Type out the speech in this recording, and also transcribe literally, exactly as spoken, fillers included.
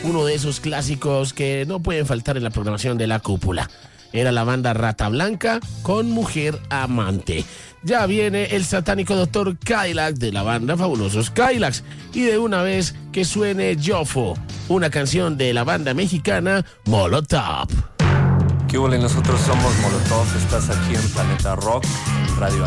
uno de esos clásicos que no pueden faltar en la programación de La Cúpula. Era la banda Rata Blanca con Mujer Amante. Ya viene el satánico doctor Cadillac de la banda Fabulosos Cadillacs. Y de una vez que suene Yofo, una canción de la banda mexicana Molotov. ¿Qué hubo? Nosotros somos Molotov, estás aquí en Planeta Rock, Radio